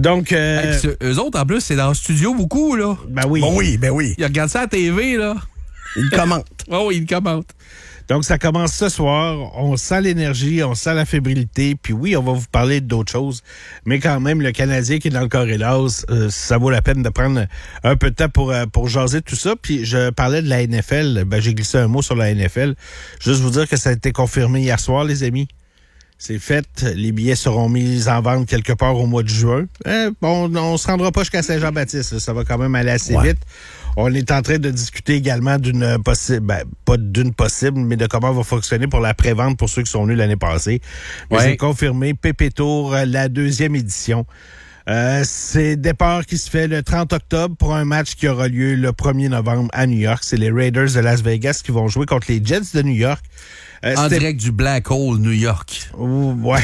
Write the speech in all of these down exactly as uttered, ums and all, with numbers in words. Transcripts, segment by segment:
Donc, euh... hey, eux autres, en plus, c'est dans le studio beaucoup, là. Ben oui. Ben oui, ben oui. Ils regardent ça à la T V, là. Ils commentent. Oh, ils commentent. Donc, ça commence ce soir. On sent l'énergie, on sent la fébrilité. Puis oui, on va vous parler d'autres choses. Mais quand même, le Canadien qui est dans le Corridors, euh, ça vaut la peine de prendre un peu de temps pour, euh, pour jaser tout ça. Puis je parlais de la N F L. Ben, j'ai glissé un mot sur la N F L. Juste vous dire que ça a été confirmé hier soir, les amis. C'est fait. Les billets seront mis en vente quelque part au mois de juin. Euh, bon, on se rendra pas jusqu'à Saint-Jean-Baptiste. Ça va quand même aller assez ouais. vite. On est en train de discuter également d'une possible, ben, pas d'une possible, mais de comment va fonctionner pour la pré-vente pour ceux qui sont venus l'année passée. Mais ouais. c'est confirmé. Pépé Tour, la deuxième édition. Euh, c'est départ qui se fait le trente octobre pour un match qui aura lieu le premier novembre à New York. C'est les Raiders de Las Vegas qui vont jouer contre les Jets de New York. Euh, en direct du Black Hole, New York. Ouais.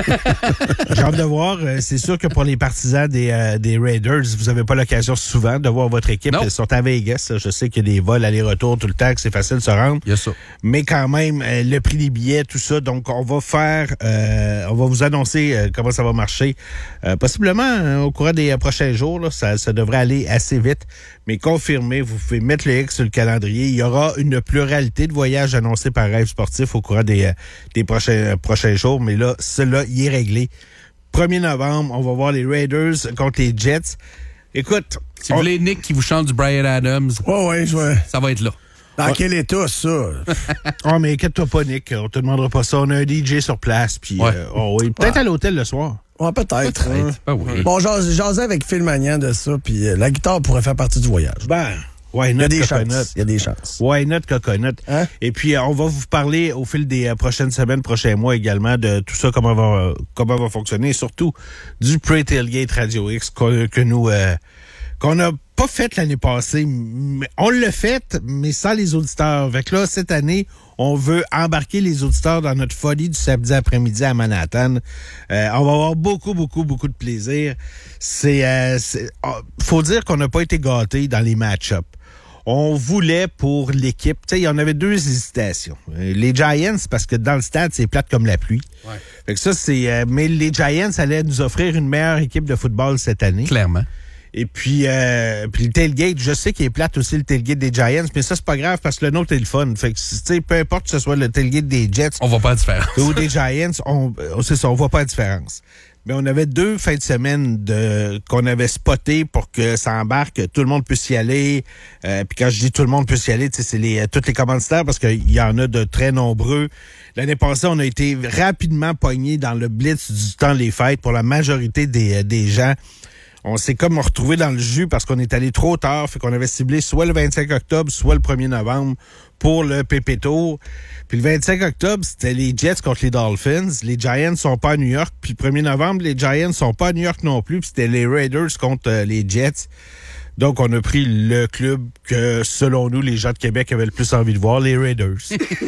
J'ai hâte de voir. C'est sûr que pour les partisans des, euh, des Raiders, vous n'avez pas l'occasion souvent de voir votre équipe. Non. Ils sont à Vegas. Je sais qu'il y a des vols aller-retour tout le temps, que c'est facile de se rendre. Il y a ça. Mais quand même, euh, le prix des billets, tout ça. Donc, on va faire, euh, on va vous annoncer euh, comment ça va marcher. Euh, possiblement hein, au courant des euh, prochains jours. Là, ça, ça devrait aller assez vite. Mais confirmé, vous pouvez mettre le X sur le calendrier. Il y aura une pluralité de voyages annoncés par Rêve Sportif au courant des, des prochains, prochains jours. Mais là, cela y est réglé. premier novembre, on va voir les Raiders contre les Jets. Écoute... Si on... vous voulez Nick qui vous chante du Bryan Adams, oh ouais, ouais. ça va être là. Dans oh. quel état, ça? Oh, mais inquiète-toi pas, Nick. On te demandera pas ça. On a un D J sur place. Puis, ouais. euh, oh, oui. Peut-être ouais. à l'hôtel le soir. Ouais, peut-être. Peut-être. Hein. Ben oui. Bon, j'asais avec Phil Magnan de ça, puis euh, la guitare pourrait faire partie du voyage. Ben, ouais, il y a des coconut. chances. Il y a des chances. Ouais, notre coconut. Hein? Et puis, euh, on va vous parler au fil des euh, prochaines semaines, prochains mois également, de tout ça, comment va, euh, comment va fonctionner, et surtout du Pre-Tailgate Radio X que, que nous, euh, qu'on a pas fait l'année passée. Mais on l'a fait, mais sans les auditeurs. Fait que là, cette année, on veut embarquer les auditeurs dans notre folie du samedi après-midi à Manhattan. Euh, on va avoir beaucoup, beaucoup, beaucoup de plaisir. C'est, euh, c'est oh, faut dire qu'on n'a pas été gâtés dans les match-ups. On voulait pour l'équipe, tu sais, il y en avait deux hésitations. Les Giants, parce que dans le stade, c'est plate comme la pluie. Ouais. Fait que ça, c'est. Euh, mais les Giants allaient nous offrir une meilleure équipe de football cette année. Clairement. Et puis, euh, puis le tailgate, je sais qu'il est plate aussi, le tailgate des Giants, mais ça, c'est pas grave parce que le nôtre est le fun. Fait que, tu sais, peu importe que ce soit le tailgate des Jets. On voit pas la différence. Ou des Giants, on, c'est ça, on voit pas la différence. Mais on avait deux fins de semaine de qu'on avait spoté pour que ça embarque, tout le monde puisse y aller. Euh, puis quand je dis tout le monde puisse y aller, c'est les tous les commanditaires parce qu'il y en a de très nombreux. L'année passée, on a été rapidement pognés dans le blitz du temps des fêtes pour la majorité des, des gens. On s'est comme retrouvé dans le jus parce qu'on est allé trop tard, fait qu'on avait ciblé soit le vingt-cinq octobre, soit le premier novembre pour le Pépé Tour. Puis le vingt-cinq octobre, c'était les Jets contre les Dolphins. Les Giants sont pas à New York. Puis le premier novembre, les Giants sont pas à New York non plus. Puis c'était les Raiders contre euh, les Jets. Donc, on a pris le club que, selon nous, les gens de Québec avaient le plus envie de voir, les Raiders.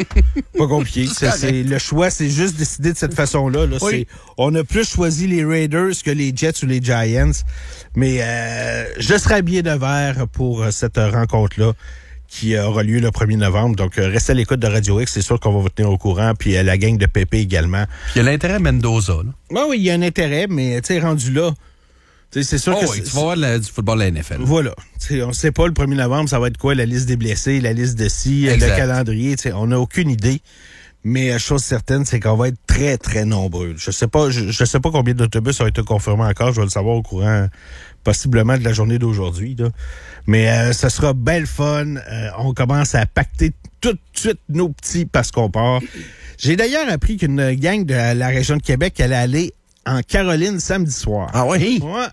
Pas compliqué. C'est, c'est, le choix, c'est juste décidé de cette façon-là. Là. Oui. C'est, on a plus choisi les Raiders que les Jets ou les Giants. Mais euh, je serai habillé de vert pour cette rencontre-là qui aura lieu le premier novembre. Donc, restez à l'écoute de Radio X. C'est sûr qu'on va vous tenir au courant. Puis la gang de Pépé également. Puis il y a l'intérêt Mendoza. Là. Ben oui, il y a un intérêt, mais tu sais, rendu là... T'sais, c'est sûr oh que oui, tu vas voir la, du football de la N F L. Voilà. T'sais, on ne sait pas le premier novembre, ça va être quoi, la liste des blessés, la liste de ci, exact. Le calendrier. T'sais, on n'a aucune idée. Mais chose certaine, c'est qu'on va être très, très nombreux. Je sais pas, je, je sais pas combien d'autobus ont été confirmés encore. Je vais le savoir au courant possiblement de la journée d'aujourd'hui. Là. Mais euh, ce sera belle fun. Euh, on commence à pacter tout de suite nos petits parce qu'on part. J'ai d'ailleurs appris qu'une gang de la région de Québec allait aller en Caroline samedi soir. Ah oui? Ouais.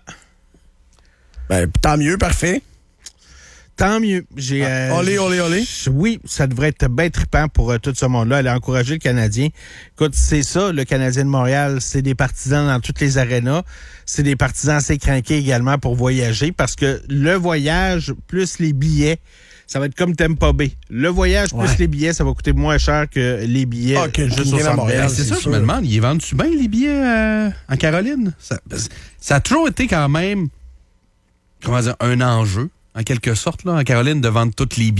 Ben, tant mieux, parfait. Tant mieux. J'ai, ah, euh, olé, olé, olé. Oui, ça devrait être bien trippant pour euh, tout ce monde-là. Aller encourager le Canadien. Écoute, c'est ça, le Canadien de Montréal. C'est des partisans dans toutes les arénas. C'est des partisans assez craqués également pour voyager parce que le voyage plus les billets, ça va être comme Tampa Bay. Le voyage plus ouais. les billets, ça va coûter moins cher que les billets ah, que juste au Centre Bell. C'est, c'est ça, je me demande, ils vendent-tu bien les billets euh, en Caroline? Ça, ça a toujours été quand même, comment dire, un enjeu, en quelque sorte, là, en Caroline, de vendre toutes les billets.